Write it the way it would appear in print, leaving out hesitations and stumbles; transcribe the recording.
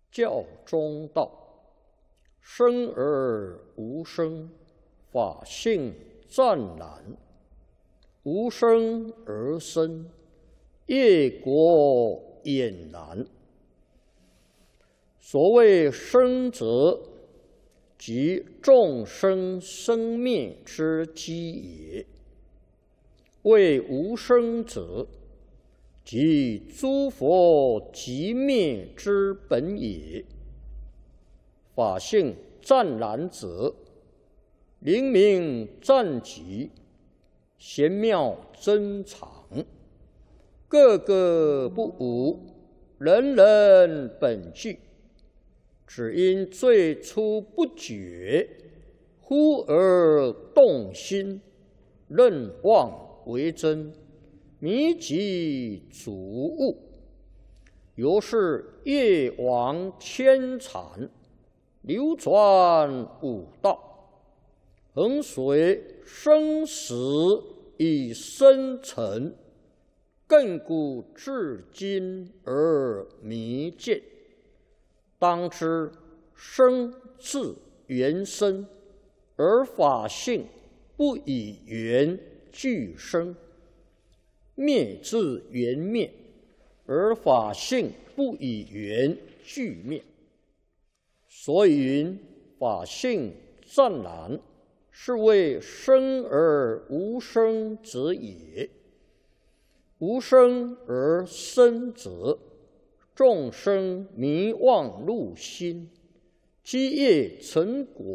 教中道，生而无生，法性湛然；无生而生，业果俨然。所谓生者，即众生生灭之基也；谓无生者，即诸佛寂灭之本也。法性湛然者，灵明湛极，玄妙珍藏，个个不无，人人本具。只因最初不觉，忽而动心，认妄为真，迷己主悟，由是业王牵缠，流转五道，恒随生死以生沉，亘古至今而弥见。当知生自缘生，而法性不以缘俱生；灭自缘灭，而法性不以缘俱灭。所以云法性湛然，是谓生而无生者也。无生而生者，众生迷妄入心，积业成果。